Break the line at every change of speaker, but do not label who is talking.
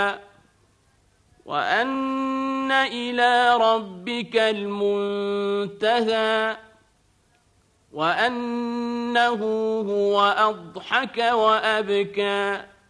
وأن إلى ربك المنتهى وأنه هو أضحك وأبكى